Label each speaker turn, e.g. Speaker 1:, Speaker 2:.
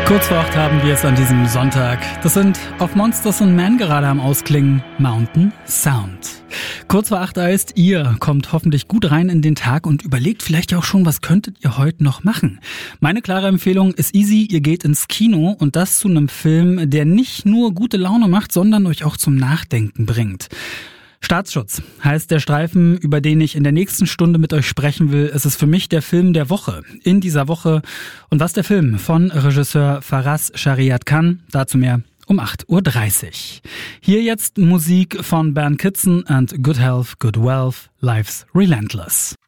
Speaker 1: Kurz vor 8 haben wir es an diesem Sonntag. Das sind auf Monsters and Men gerade am Ausklingen Mountain Sound. Kurz vor 8 heißt, ihr kommt hoffentlich gut rein in den Tag und überlegt vielleicht auch schon, was könntet ihr heute noch machen. Meine klare Empfehlung ist easy, ihr geht ins Kino und das zu einem Film, der nicht nur gute Laune macht, sondern euch auch zum Nachdenken bringt. Staatsschutz heißt der Streifen, über den ich in der nächsten Stunde mit euch sprechen will. Es ist für mich der Film der Woche. In dieser Woche. Und was der Film von Regisseur Faraz Shariat kann, dazu mehr um 8.30 Uhr. Hier jetzt Musik von Bernd Kitzen and Good Health, Good Wealth, Life's Relentless.